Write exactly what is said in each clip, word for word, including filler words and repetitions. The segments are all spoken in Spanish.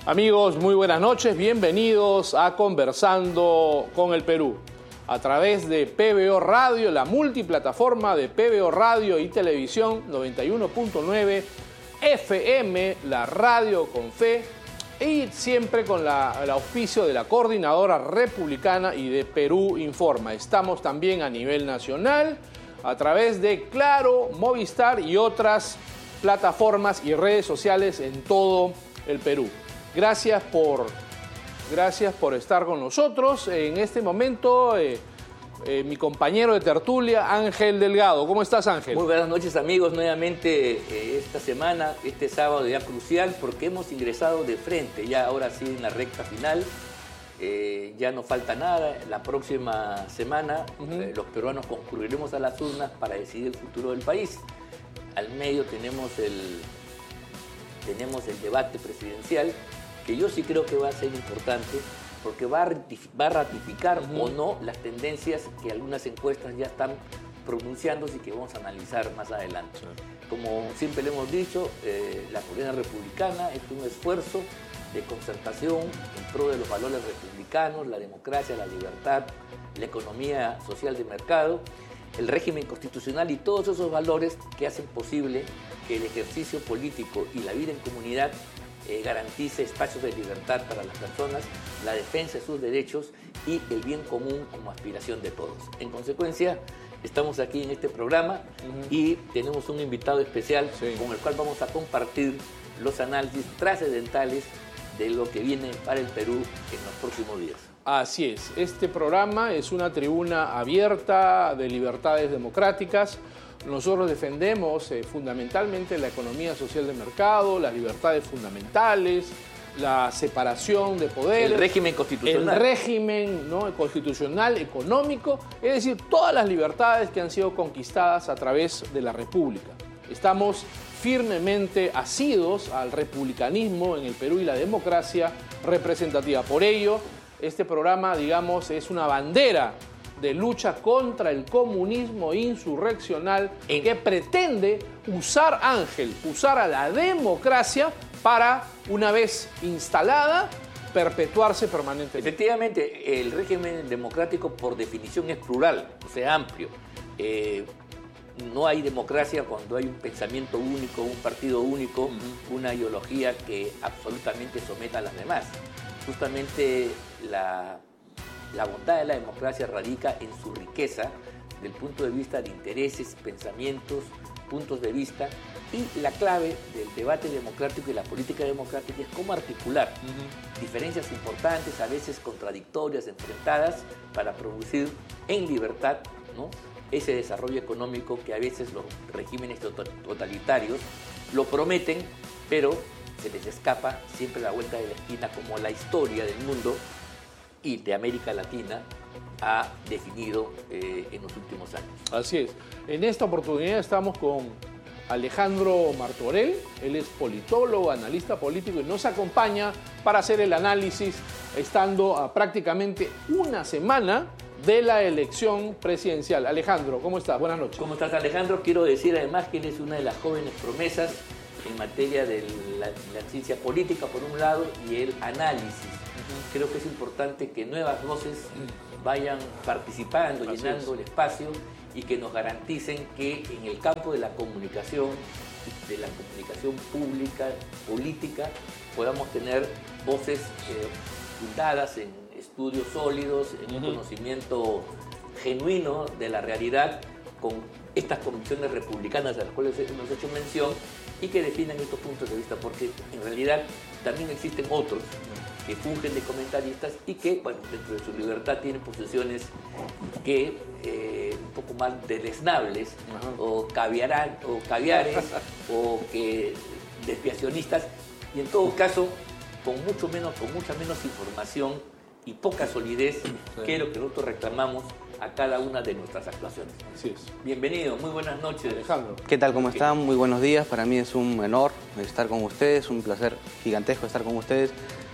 Amigos, muy buenas noches, bienvenidos a Conversando con el Perú. A través de P B O Radio, la multiplataforma de P B O Radio y Televisión noventa y uno punto nueve F M, la radio con fe, y siempre con la, el auspicio de la Coordinadora Republicana y de Perú Informa. Estamos también a nivel nacional, a través de Claro, Movistar y otras plataformas y redes sociales en todo el Perú. Gracias por, gracias por estar con nosotros. En este momento, eh, eh, mi compañero de tertulia, Ángel Delgado. ¿Cómo estás, Ángel? Muy buenas noches, amigos. Nuevamente eh, esta semana, este sábado ya crucial, porque hemos ingresado de frente, ya ahora sí en la recta final. Eh, ya no falta nada. La próxima semana uh-huh. eh, los peruanos concurriremos a las urnas para decidir el futuro del país. Al medio tenemos el, tenemos el debate presidencial, que yo sí creo que va a ser importante, porque va a ratificar, va a ratificar uh-huh. o no las tendencias que algunas encuestas ya están pronunciándose y que vamos a analizar más adelante. Sí. Como siempre le hemos dicho, eh, la Coordinadora Republicana es un esfuerzo de concertación en pro de los valores republicanos, la democracia, la libertad, la economía social de mercado, el régimen constitucional y todos esos valores que hacen posible que el ejercicio político y la vida en comunidad eh, garantice espacios de libertad para las personas, la defensa de sus derechos y el bien común como aspiración de todos. En consecuencia, estamos aquí en este programa uh-huh. y tenemos un invitado especial sí. con el cual vamos a compartir los análisis trascendentales de lo que viene para el Perú en los próximos días. Así es, este programa es una tribuna abierta de libertades democráticas. Nosotros defendemos eh, fundamentalmente la economía social de mercado, las libertades fundamentales, la separación de poderes, el régimen constitucional, el régimen ¿no? constitucional, económico, es decir, todas las libertades que han sido conquistadas a través de la República. Estamos firmemente asidos al republicanismo en el Perú y la democracia representativa. Por ello, este programa, digamos, es una bandera de lucha contra el comunismo insurreccional en que pretende usar, Ángel, usar a la democracia para, una vez instalada, perpetuarse permanentemente. Efectivamente, el régimen democrático por definición es plural, o sea, amplio. Eh, no hay democracia cuando hay un pensamiento único, un partido único, uh-huh. una ideología que absolutamente someta a las demás. Justamente la, la bondad de la democracia radica en su riqueza del punto de vista de intereses, pensamientos, puntos de vista, y la clave del debate democrático y la política democrática es cómo articular uh-huh. diferencias importantes, a veces contradictorias, enfrentadas, para producir en libertad, ¿no?, ese desarrollo económico que a veces los regímenes totalitarios lo prometen, pero se les escapa siempre a la vuelta de la esquina, como la historia del mundo y de América Latina ha definido eh, en los últimos años. Así es. En esta oportunidad estamos con Alejandro Martorell. Él es politólogo, analista político y nos acompaña para hacer el análisis, estando a prácticamente una semana de la elección presidencial. Alejandro, ¿cómo estás? Buenas noches. ¿Cómo estás, Alejandro? Quiero decir además que él es una de las jóvenes promesas en materia de la, la ciencia política, por un lado, y el análisis. Uh-huh. Creo que es importante que nuevas voces vayan participando, Así llenando es. el espacio, y que nos garanticen que en el campo de la comunicación, de la comunicación pública, política, podamos tener voces eh, fundadas en estudios sólidos, en uh-huh. un conocimiento genuino de la realidad, con estas convicciones republicanas a las cuales hemos hecho mención, y que definan estos puntos de vista, porque en realidad también existen otros que fungen de comentaristas y que, bueno, dentro de su libertad tienen posiciones que eh, un poco más deleznables, uh-huh. o, caviarán, o caviares, o que desviacionistas, y en todo caso con mucho menos, con mucha menos información y poca solidez, sí. que es lo que nosotros reclamamos a cada una de nuestras actuaciones. Así es. Bienvenido, muy buenas noches, Alejandro. ¿Qué tal? ¿Cómo están? Muy buenos días. Para mí es un honor estar con ustedes, un placer gigantesco estar con ustedes.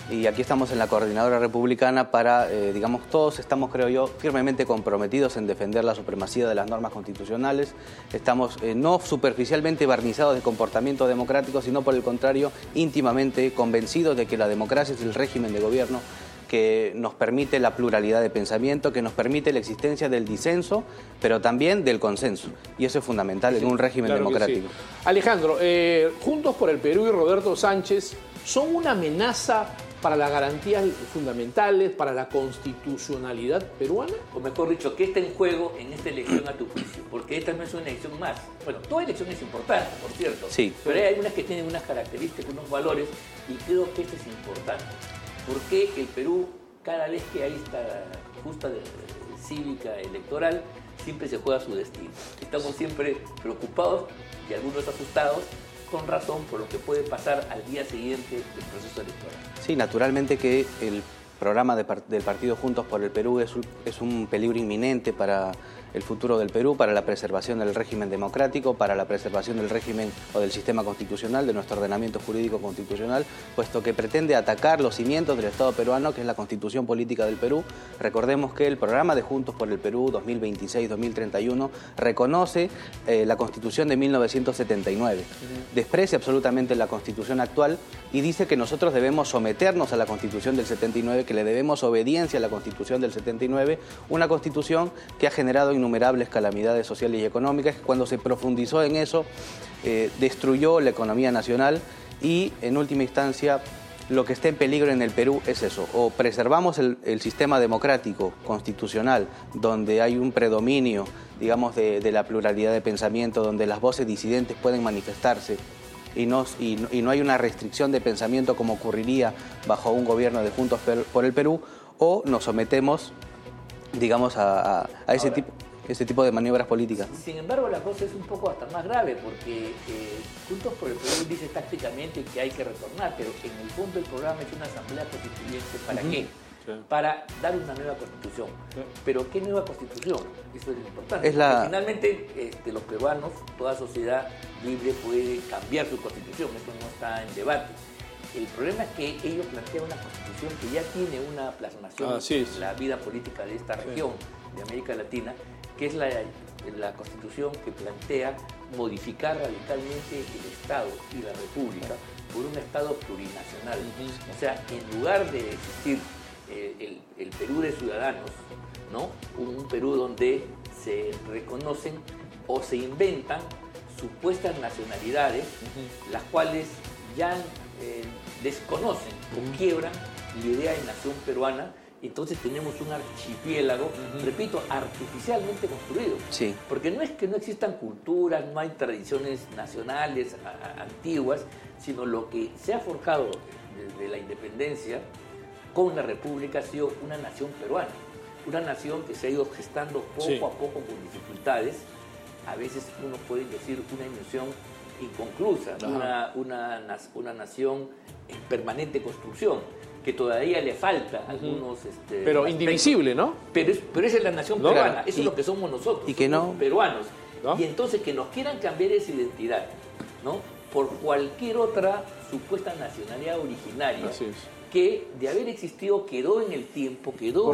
y aquí estamos en la Coordinadora Republicana para, eh, digamos, todos estamos, creo yo, firmemente comprometidos en defender la supremacía de las normas constitucionales. Estamos eh, no superficialmente barnizados de comportamiento democrático, sino por el contrario, íntimamente convencidos de que la democracia es el régimen de gobierno que nos permite la pluralidad de pensamiento, que nos permite la existencia del disenso, pero también del consenso. Y eso es fundamental sí, en un régimen claro democrático. Sí. Alejandro, eh, Juntos por el Perú y Roberto Sánchez son una amenaza para las garantías fundamentales, para la constitucionalidad peruana. O mejor dicho, ¿qué está en juego en esta elección a tu juicio? Porque esta no es una elección más. Bueno, toda elección es importante, por cierto. Sí. Pero hay algunas que tienen unas características, unos valores, y creo que esto es importante. Porque el Perú, cada vez que hay esta justa de, de, cívica electoral, siempre se juega su destino. Estamos siempre preocupados y algunos asustados, con razón, por lo que puede pasar al día siguiente del proceso electoral. Sí, naturalmente que el programa de, del partido Juntos por el Perú es un, es un peligro inminente para el futuro del Perú, para la preservación del régimen democrático, para la preservación del régimen o del sistema constitucional, de nuestro ordenamiento jurídico constitucional, puesto que pretende atacar los cimientos del Estado peruano, que es la Constitución Política del Perú. Recordemos que el programa de Juntos por el Perú dos mil veintiséis dos mil treinta y uno reconoce eh, la Constitución de mil novecientos setenta y nueve, uh-huh. desprecia absolutamente la Constitución actual y dice que nosotros debemos someternos a la Constitución del setenta y nueve, que le debemos obediencia a la Constitución del setenta y nueve, una Constitución que ha generado innumerables calamidades sociales y económicas. Cuando se profundizó en eso, eh, destruyó la economía nacional y, en última instancia, lo que está en peligro en el Perú es eso: o preservamos el, el sistema democrático, constitucional, donde hay un predominio, digamos, de, de la pluralidad de pensamiento, donde las voces disidentes pueden manifestarse y no, y, y no hay una restricción de pensamiento como ocurriría bajo un gobierno de Juntos por el Perú, o nos sometemos, digamos, a, a, a ese, tipo, ese tipo de maniobras políticas. Sin embargo, la cosa es un poco hasta más grave, porque eh, Juntos por el Perú dice tácticamente que hay que retornar, pero en el fondo el programa es una asamblea constituyente. ¿Para uh-huh. qué? Sí. Para dar una nueva constitución. Sí. Pero ¿qué nueva constitución? Eso es lo importante. Es la... Finalmente, este, los peruanos, toda sociedad libre puede cambiar su constitución, eso no está en debate. El problema es que ellos plantean una constitución que ya tiene una plasmación ah, sí, sí. en la vida política de esta región, sí. de América Latina, que es la, la constitución que plantea modificar radicalmente el Estado y la República por un Estado plurinacional. Uh-huh. O sea, en lugar de existir eh, el, el Perú de ciudadanos, ¿no? Un, un Perú donde se reconocen o se inventan supuestas nacionalidades, uh-huh. las cuales ya eh, desconocen uh-huh. o quiebran la idea de nación peruana. Entonces tenemos un archipiélago, uh-huh. repito, artificialmente construido. Sí. Porque no es que no existan culturas, no hay tradiciones nacionales a, a, antiguas, sino lo que se ha forjado desde la independencia con la República ha sido una nación peruana. Una nación que se ha ido gestando poco sí. a poco con dificultades. A veces uno puede decir una nación inconclusa, una, una, una nación en permanente construcción, que todavía le falta uh-huh. algunos... Este, pero aspectos. Indivisible, ¿no? Pero, es, pero esa es la nación no, peruana, claro. eso y, es lo que somos nosotros, y que somos no, peruanos. ¿no? Y entonces que nos quieran cambiar esa identidad, ¿no? Por cualquier otra supuesta nacionalidad originaria, que de haber existido quedó en el tiempo, quedó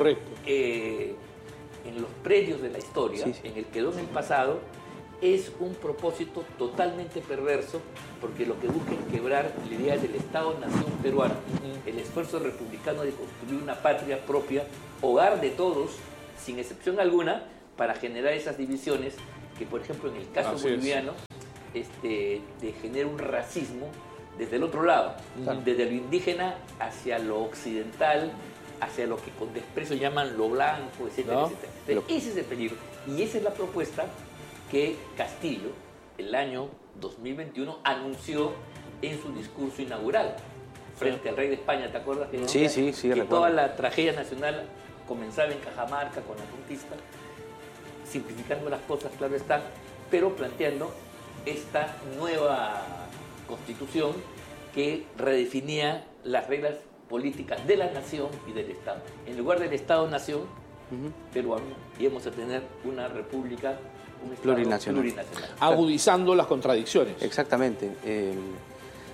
eh, en los predios de la historia, sí, sí. en el quedó en el pasado, es un propósito totalmente perverso, porque lo que busca es quebrar la idea del Estado-nación peruano, uh-huh. el esfuerzo republicano de construir una patria propia, hogar de todos, sin excepción alguna, para generar esas divisiones que, por ejemplo, en el caso Así boliviano, este, de genera un racismo desde el otro lado, uh-huh. desde lo indígena hacia lo occidental, hacia lo que con desprecio llaman lo blanco, etcétera, ¿no? etcétera. Entonces, Pero... ese es el peligro. Y esa es la propuesta que Castillo, el año dos mil veintiuno, anunció en su discurso inaugural frente sí. al rey de España. ¿Te acuerdas? Que, sí, sí, sí, que recuerdo. Toda la tragedia nacional comenzaba en Cajamarca con la conquista, simplificando las cosas, claro está, pero planteando esta nueva constitución que redefinía las reglas políticas de la nación y del Estado. En lugar del Estado-nación uh-huh. peruano, íbamos a tener una república un plurinacional. plurinacional. Agudizando las contradicciones. Exactamente. Eh,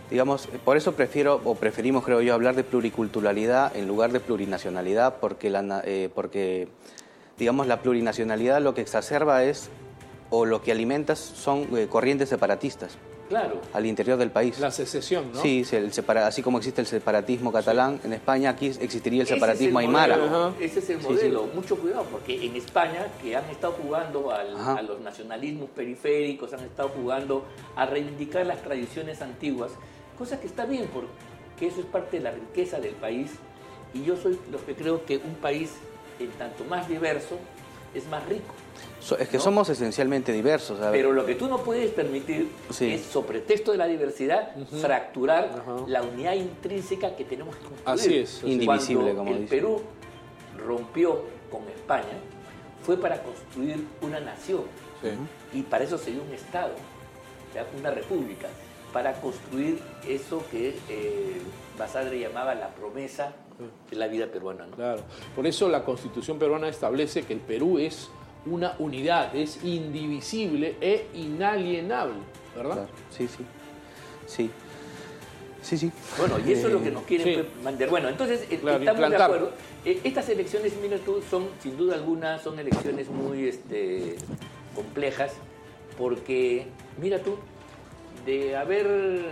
Digamos, por eso prefiero, o preferimos, creo yo, hablar de pluriculturalidad en lugar de plurinacionalidad, porque, la, eh, porque digamos, la plurinacionalidad lo que exacerba es, o lo que alimenta son eh, corrientes separatistas. Claro. Al interior del país. La secesión, ¿no? Sí, el separa, así como existe el separatismo catalán, sí. En España aquí existiría el separatismo ese aymara. Modelo, ese es el modelo. Sí, sí. Mucho cuidado, porque en España, que han estado jugando al, a los nacionalismos periféricos, han estado jugando a reivindicar las tradiciones antiguas, cosa que está bien, porque eso es parte de la riqueza del país. Y yo soy los que creo que un país, en tanto más diverso, es más rico. Es que ¿no? Somos esencialmente diversos. ¿sabes? Pero lo que tú no puedes permitir sí. es, sobre pretexto de la diversidad, uh-huh. fracturar uh-huh. la unidad intrínseca que tenemos que construir. Así es. Así Indivisible, Cuando como el dice. Perú rompió con España, fue para construir una nación. Sí. Uh-huh. Y para eso se dio un Estado, ¿ya? Una república, para construir eso que eh, Basadre llamaba la promesa de la vida peruana, ¿no? Claro. Por eso la Constitución peruana establece que el Perú es una unidad, es indivisible e inalienable, ¿verdad? Claro. Sí, sí. Sí. Sí, sí. Bueno, y eso eh, es lo que nos quieren sí. mandar. Bueno, entonces claro, estamos implantar. de acuerdo. Eh, estas elecciones, mira tú, son, sin duda alguna, son elecciones muy este, complejas, porque, mira tú, de haber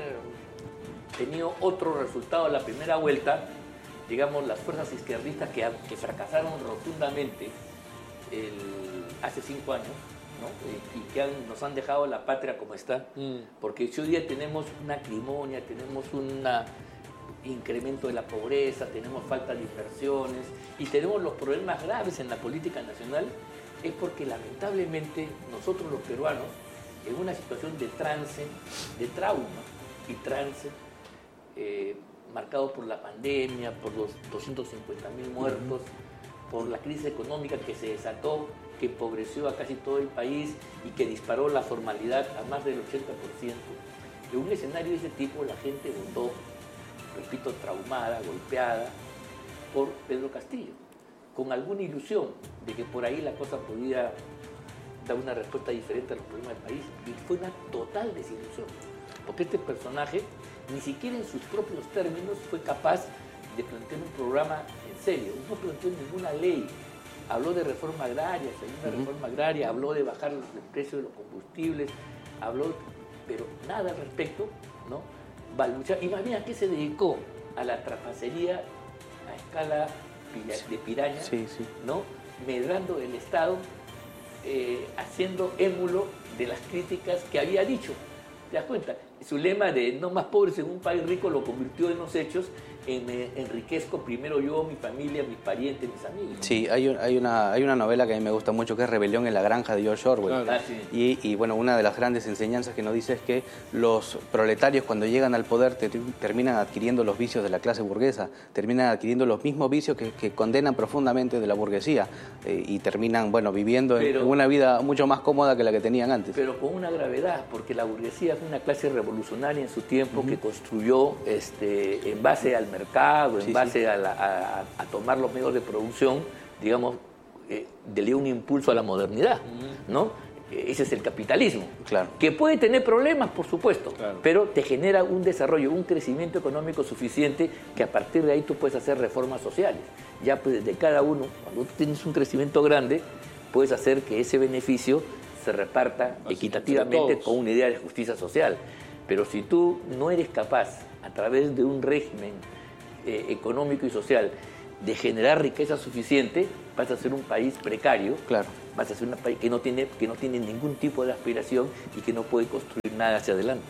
tenido otro resultado en la primera vuelta, digamos, las fuerzas izquierdistas que, que fracasaron rotundamente el, hace cinco años, ¿no? y, y que han, nos han dejado la patria como está, mm. porque si hoy día tenemos una acrimonia, tenemos un incremento de la pobreza, tenemos falta de inversiones y tenemos los problemas graves en la política nacional, es porque lamentablemente nosotros los peruanos, en una situación de trance, de trauma y trance, eh, marcado por la pandemia, por los doscientos cincuenta mil muertos, por la crisis económica que se desató, que empobreció a casi todo el país y que disparó la formalidad a más del ochenta por ciento. En un escenario de ese tipo la gente votó, repito, traumada, golpeada por Pedro Castillo, con alguna ilusión de que por ahí la cosa podía dar una respuesta diferente a los problemas del país, y fue una total desilusión, porque este personaje ni siquiera en sus propios términos fue capaz de plantear un programa en serio, no planteó ninguna ley, habló de reforma agraria, segunda uh-huh. reforma agraria, habló de bajar el precio de los combustibles, habló, pero nada al respecto, ¿no? Va a luchar, y más bien, ¿a qué se dedicó? A la trapacería a escala de piraña, sí, sí. ¿no? Medrando el Estado, eh, haciendo émulo de las críticas que había dicho. ¿Te das cuenta? Su lema de no más pobres en un país rico lo convirtió en los hechos en me enriquezco primero yo, mi familia, mis parientes, mis amigos. Sí, hay, un, hay, una, hay una novela que a mí me gusta mucho que es Rebelión en la Granja de George Orwell. Claro. Ah, sí. y, y bueno, una de las grandes enseñanzas que nos dice es que los proletarios cuando llegan al poder te, terminan adquiriendo los vicios de la clase burguesa, terminan adquiriendo los mismos vicios que, que condenan profundamente de la burguesía eh, y terminan, bueno, viviendo pero, en una vida mucho más cómoda que la que tenían antes. Pero con una gravedad, porque la burguesía fue una clase revolucionaria en su tiempo uh-huh. que construyó este, en base al mercado, en sí, base sí. A, la, a, a tomar los medios de producción, digamos, eh, le dio un impulso a la modernidad, uh-huh. ¿no? Ese es el capitalismo, claro. que puede tener problemas, por supuesto, claro. pero te genera un desarrollo, un crecimiento económico suficiente que a partir de ahí tú puedes hacer reformas sociales. Ya pues, de cada uno, cuando tú tienes un crecimiento grande, puedes hacer que ese beneficio se reparta así, equitativamente con una idea de justicia social. Pero si tú no eres capaz, a través de un régimen eh, económico y social, de generar riqueza suficiente, vas a ser un país precario, claro. vas a ser un país que no tiene, que no tiene ningún tipo de aspiración y que no puede construir nada hacia adelante.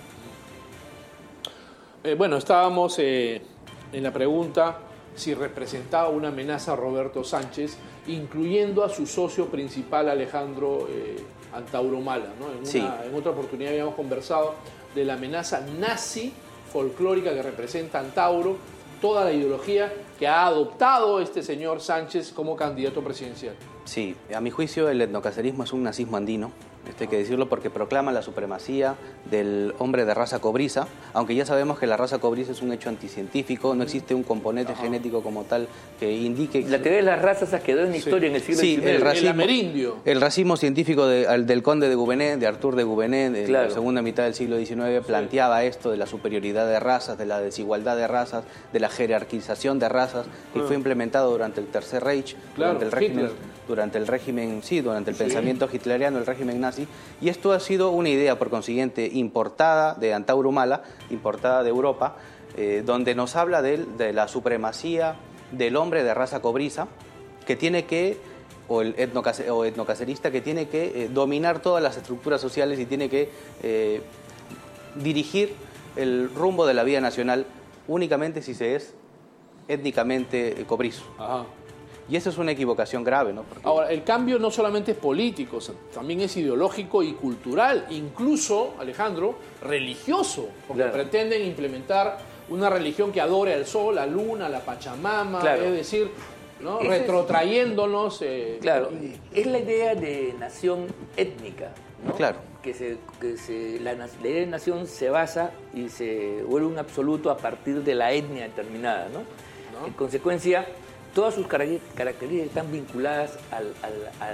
Eh, bueno, estábamos eh, en la pregunta si representaba una amenaza a Roberto Sánchez, incluyendo a su socio principal Alejandro eh, Antauro Humala, ¿no? En, una, sí. en otra oportunidad habíamos conversado de la amenaza nazi folclórica que representa Antauro, toda la ideología que ha adoptado este señor Sánchez como candidato presidencial. Sí, a mi juicio el etnocacerismo es un nazismo andino, esto hay que decirlo, porque proclama la supremacía del hombre de raza cobriza, aunque ya sabemos que la raza cobriza es un hecho anticientífico, no existe un componente Ajá. genético como tal que indique... La teoría de las razas se quedó en la historia sí. en el siglo sí, diecinueve. el racismo, el amerindio. El racismo científico de, del conde de Gouvenet, de Artur de Gouvenet, en claro. la segunda mitad del siglo diecinueve, planteaba sí. esto de la superioridad de razas, de la desigualdad de razas, de la jerarquización de razas, que ah. fue implementado durante el Tercer Reich, claro, durante el régimen... Hitler. Durante el régimen, sí, durante el sí. pensamiento hitleriano, el régimen nazi, y esto ha sido una idea, por consiguiente, importada de Antauro Humala, importada de Europa, eh, donde nos habla de, de la supremacía del hombre de raza cobriza, que tiene que, o el etnocacer, o etnocacerista, que tiene que eh, dominar todas las estructuras sociales y tiene que eh, dirigir el rumbo de la vida nacional únicamente si se es étnicamente eh, cobrizo. Ajá. Y eso es una equivocación grave, ¿no? Porque... Ahora, el cambio no solamente es político, también es ideológico y cultural, incluso, Alejandro, religioso, porque claro. pretenden implementar una religión que adore al sol, a la luna, a la Pachamama, claro. es decir, ¿no? retrotrayéndonos... Eh, claro, es la idea de nación étnica, ¿no? Claro. Que, se, que se, la, la idea de nación se basa y se vuelve un absoluto a partir de la etnia determinada, ¿no? ¿No? En consecuencia... Todas sus características están vinculadas al, al, al,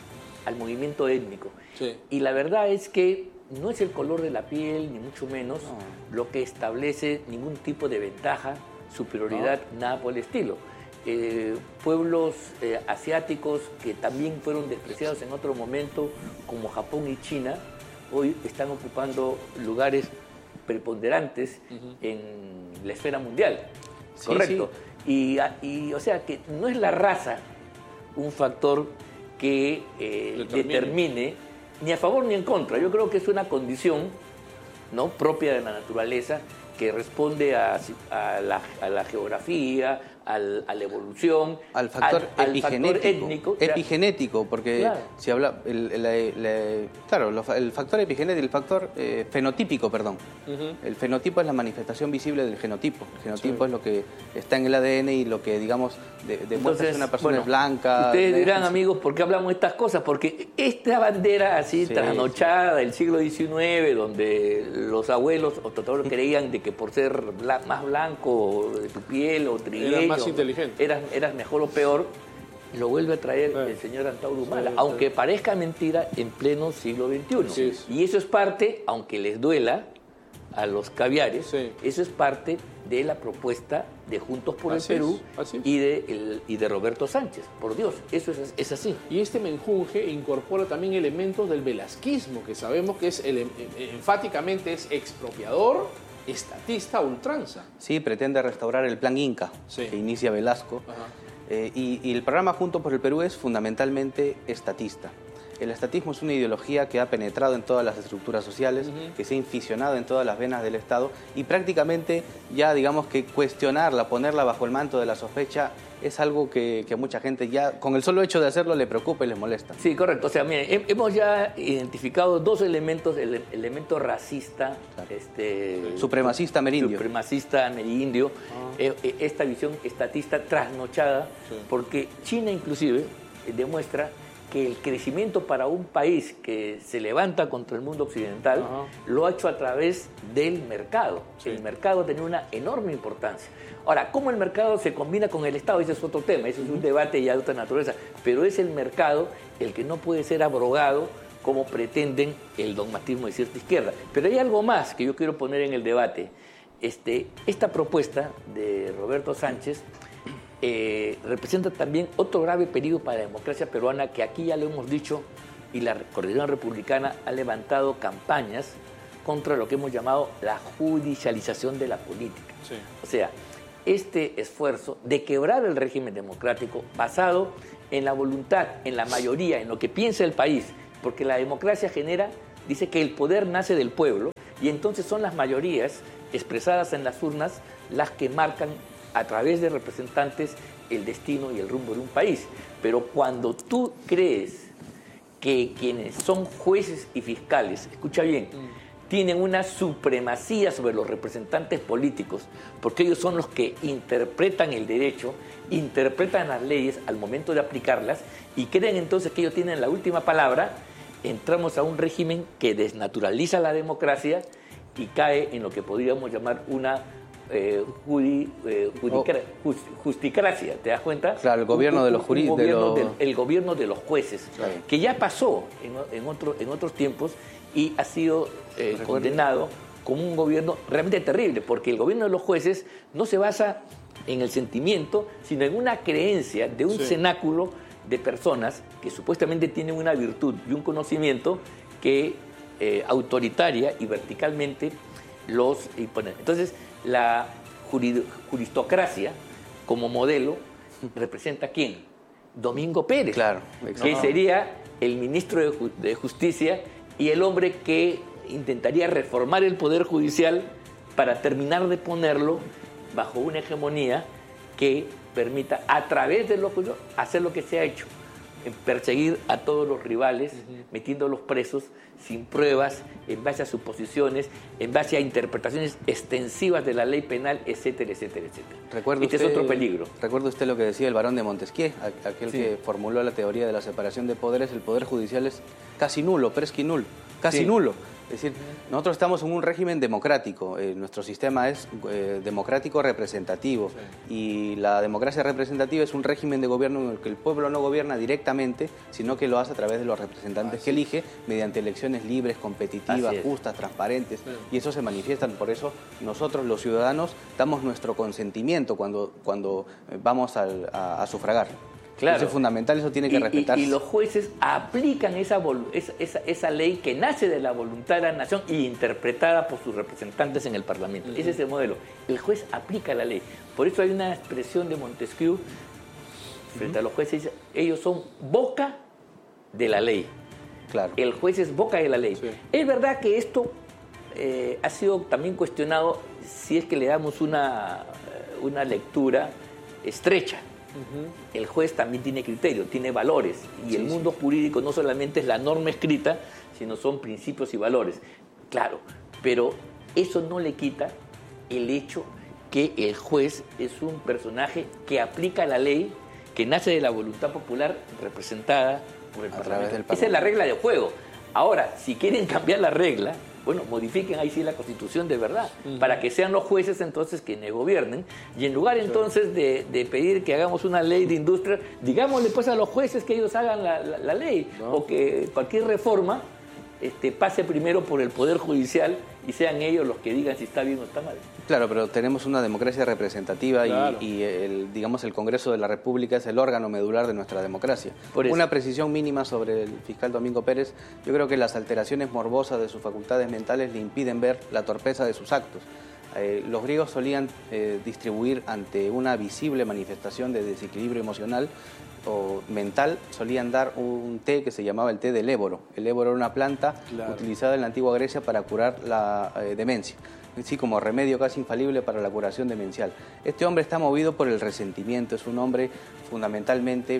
al movimiento étnico. Sí. Y la verdad es que no es el color de la piel, ni mucho menos, no. lo que establece ningún tipo de ventaja, superioridad, no. nada por el estilo. Eh, pueblos eh, asiáticos que también fueron despreciados en otro momento, como Japón y China, hoy están ocupando lugares preponderantes uh-huh. en la esfera mundial. Sí, Correcto. Sí. Y, y, o sea, que no es la raza un factor que eh, determine. determine ni a favor ni en contra. Yo creo que es una condición, ¿no?, propia de la naturaleza que responde a, a, la, a la geografía, al, a la evolución, al factor al, epigenético, al factor étnico. Epigenético, porque claro. si habla, el, el, el, el, claro, el factor epigenético, el factor eh, fenotípico, perdón. Uh-huh. El fenotipo es la manifestación visible del genotipo. El genotipo sí. es lo que está en el A D N y lo que, digamos, de, demuestra que una persona bueno, es blanca. Ustedes dirán, amigos, ¿por qué hablamos de estas cosas? Porque esta bandera así sí, trasnochada sí. del siglo diecinueve, donde los abuelos o tratadores creían de que por ser bla, más blanco de tu piel o trigueño, más inteligente. Eras, eras mejor o peor, lo vuelve a traer sí. el señor Antauro Humala, sí, aunque sí. parezca mentira en pleno siglo veintiuno. Sí, sí. Y eso es parte, aunque les duela a los caviares, sí. eso es parte de la propuesta de Juntos por así el Perú es, y, de el, y de Roberto Sánchez. Por Dios, eso es, es así. Y este menjunje incorpora también elementos del velasquismo, que sabemos que es el, enfáticamente es expropiador, estatista, ultranza. Sí, pretende restaurar el plan Inca, sí. que inicia Velasco. Eh, y, y el programa Juntos por el Perú es fundamentalmente estatista. El estatismo es una ideología que ha penetrado en todas las estructuras sociales, uh-huh. que se ha inficionado en todas las venas del Estado y prácticamente ya digamos que cuestionarla, ponerla bajo el manto de la sospecha es algo que, que a mucha gente ya con el solo hecho de hacerlo le preocupa y les molesta. Sí, correcto. O sea, miren, hemos ya identificado dos elementos, el elemento racista, claro. este, supremacista amerindio. Supremacista amerindio, ah. eh, esta visión estatista trasnochada, sí. porque China inclusive demuestra que el crecimiento para un país que se levanta contra el mundo occidental Ajá. lo ha hecho a través del mercado. Sí. El mercado tiene una enorme importancia. Ahora, ¿cómo el mercado se combina con el Estado? Ese es otro tema, ese es un debate ya de otra naturaleza, pero es el mercado el que no puede ser abrogado como pretenden el dogmatismo de cierta izquierda. Pero hay algo más que yo quiero poner en el debate. Este, esta propuesta de Roberto Sánchez Eh, representa también otro grave peligro para la democracia peruana, que aquí ya lo hemos dicho y la Coordinación Republicana ha levantado campañas contra lo que hemos llamado la judicialización de la política. Sí. O sea, este esfuerzo de quebrar el régimen democrático basado en la voluntad, en la mayoría, en lo que piensa el país, porque la democracia genera, dice que el poder nace del pueblo y entonces son las mayorías expresadas en las urnas las que marcan a través de representantes el destino y el rumbo de un país. Pero cuando tú crees que quienes son jueces y fiscales, escucha bien, mm. tienen una supremacía sobre los representantes políticos, porque ellos son los que interpretan el derecho, interpretan las leyes al momento de aplicarlas y creen entonces que ellos tienen la última palabra, entramos a un régimen que desnaturaliza la democracia y cae en lo que podríamos llamar una eh, judi, eh, judicra, just, justicracia, ¿te das cuenta? Claro, el gobierno un, de los juristas. Los... El gobierno de los jueces, claro. Que ya pasó en, en, otro, en otros tiempos y ha sido eh, condenado como un gobierno realmente terrible, porque el gobierno de los jueces no se basa en el sentimiento, sino en una creencia de un sí. cenáculo de personas que supuestamente tienen una virtud y un conocimiento que eh, autoritaria y verticalmente los imponen. Entonces, la jurid, juristocracia como modelo representa ¿a quién? Domingo Pérez, claro, que sería el ministro de, de Justicia y el hombre que intentaría reformar el Poder Judicial para terminar de ponerlo bajo una hegemonía que permita, a través de lo juicio, hacer lo que se ha hecho, perseguir a todos los rivales, uh-huh. metiéndolos presos sin pruebas, en base a suposiciones, en base a interpretaciones extensivas de la ley penal, etcétera, etcétera, etcétera. Recuerda este usted, es otro peligro. Recuerda usted lo que decía el barón de Montesquieu, aquel sí. que formuló la teoría de la separación de poderes. El poder judicial es casi nulo, presque nulo, casi sí. nulo. Es decir, nosotros estamos en un régimen democrático, eh, nuestro sistema es eh, democrático representativo sí. y la democracia representativa es un régimen de gobierno en el que el pueblo no gobierna directamente, sino que lo hace a través de los representantes Así. que elige mediante elecciones libres, competitivas, justas, transparentes sí. y eso se manifiesta. Por eso nosotros los ciudadanos damos nuestro consentimiento cuando, cuando vamos al, a, a sufragar. Claro. Eso es fundamental, eso tiene que y, respetarse. Y, y los jueces aplican esa, esa, esa, esa ley que nace de la voluntad de la nación y interpretada por sus representantes en el Parlamento. Uh-huh. Ese es el modelo. El juez aplica la ley. Por eso hay una expresión de Montesquieu frente uh-huh. a los jueces. Ellos son boca de la ley. Claro. El juez es boca de la ley. Sí. Es verdad que esto eh, ha sido también cuestionado si es que le damos una, una lectura estrecha. Uh-huh. El juez también tiene criterio, tiene valores y sí, el mundo sí. jurídico no solamente es la norma escrita, sino son principios y valores. Claro, pero eso no le quita el hecho que el juez es un personaje que aplica la ley, que nace de la voluntad popular representada por el A Parlamento. través del Parlamento. Esa es la regla de juego. Ahora, si quieren cambiar la regla, bueno, modifiquen ahí sí la Constitución de verdad, uh-huh. para que sean los jueces entonces quienes gobiernen, y en lugar entonces de, de pedir que hagamos una ley de industria, digámosle pues a los jueces que ellos hagan la, la, la ley, no. o que cualquier reforma este, pase primero por el Poder Judicial y sean ellos los que digan si está bien o está mal. Claro, pero tenemos una democracia representativa claro. y, y el, digamos, el Congreso de la República es el órgano medular de nuestra democracia. Una precisión mínima sobre el fiscal Domingo Pérez: yo creo que las alteraciones morbosas de sus facultades mentales le impiden ver la torpeza de sus actos. Eh, los griegos solían eh, distribuir ante una visible manifestación de desequilibrio emocional o mental, solían dar un té que se llamaba el té del éboro. El éboro era una planta claro. utilizada en la antigua Grecia para curar la eh, demencia. Sí, como remedio casi infalible para la curación demencial. Este hombre está movido por el resentimiento, es un hombre fundamentalmente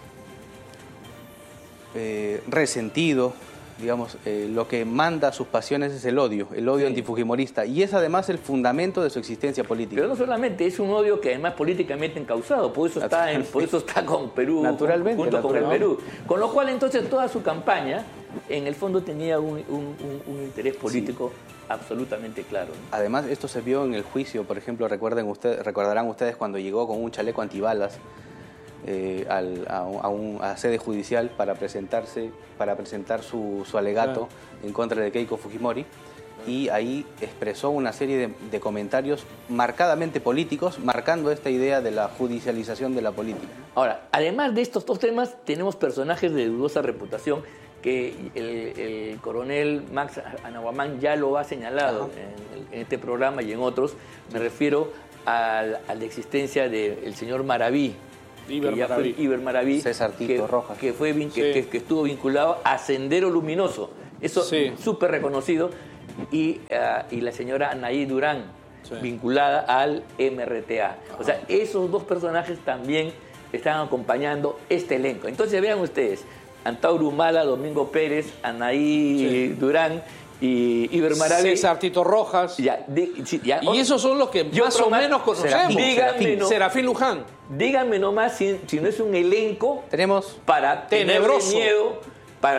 eh, resentido, digamos, eh, lo que manda sus pasiones es el odio, el odio sí. antifujimorista, y es además el fundamento de su existencia política. Pero no solamente, es un odio que además políticamente encausado, por eso está, en, por eso está con Perú, naturalmente, junto natural. con el Perú. Con lo cual entonces toda su campaña, en el fondo tenía un, un, un, un interés político sí. absolutamente claro, ¿no? Además, esto se vio en el juicio, por ejemplo, recuerden ustedes, recordarán ustedes cuando llegó con un chaleco antibalas eh, al, a, a, un, a sede judicial para presentarse, para presentar su, su alegato claro. en contra de Keiko Fujimori, y ahí expresó una serie de, de comentarios marcadamente políticos, marcando esta idea de la judicialización de la política. Ahora, además de estos dos temas, tenemos personajes de dudosa reputación que el, el coronel Max Anahuamán ya lo ha señalado en, en este programa y en otros. Me refiero a, a la existencia del señor Maraví, Iber que Maraví. Fue Iber Maraví, César Tito que, Rojas. que, fue, que, sí. que, que estuvo vinculado a Sendero Luminoso. Eso sí. súper reconocido. Y, uh, y la señora Anaí Durán, sí. vinculada al M R T A. Ajá. O sea, esos dos personajes también están acompañando este elenco. Entonces vean ustedes, Antauro Humala, Domingo Pérez, Anaí sí. Durán y Iber Maraví. César Tito Rojas. Ya, di, ya, y esos son los que más o más menos conocemos. Serafín, díganme, no, Serafín Luján. Díganme nomás si, si no es un elenco tenemos para tenebroso tenerle miedo, para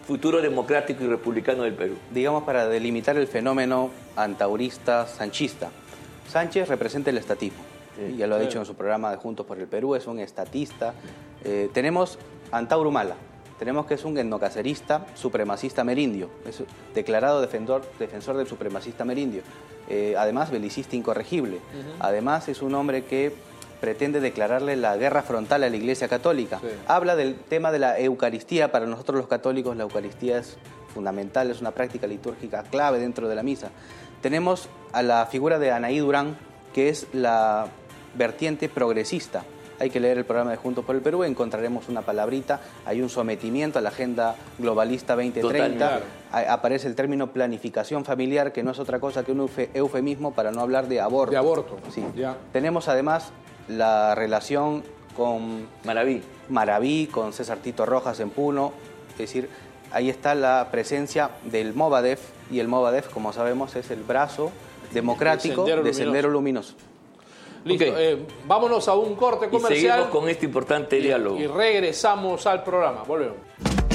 futuro democrático y republicano del Perú? Digamos, para delimitar el fenómeno antaurista, sanchista. Sánchez representa el estatismo, sí, ya lo ha sí. dicho en su programa de Juntos por el Perú, es un estatista. Eh, tenemos Antauro Humala, tenemos que es un etnocacerista, supremacista merindio, es declarado defensor, defensor del supremacista merindio, eh, además belicista incorregible, uh-huh. además es un hombre que pretende declararle la guerra frontal a la Iglesia Católica. Sí. Habla del tema de la Eucaristía. Para nosotros los católicos la Eucaristía es fundamental, es una práctica litúrgica clave dentro de la misa. Tenemos a la figura de Anaí Durán, que es la vertiente progresista. Hay que leer el programa de Juntos por el Perú, encontraremos una palabrita, hay un sometimiento a la Agenda Globalista veinte treinta, Total, aparece el término planificación familiar, que no es otra cosa que un eufemismo para no hablar de aborto. De aborto. Sí. Ya. Tenemos además la relación con Maraví. Maraví, con César Tito Rojas en Puno, es decir, ahí está la presencia del Movadef, y el Movadef, como sabemos, es el brazo democrático de Sendero, Sendero Luminoso. Listo, okay. eh, vámonos a un corte comercial. Y seguimos con este importante y, diálogo. Y regresamos al programa, volvemos.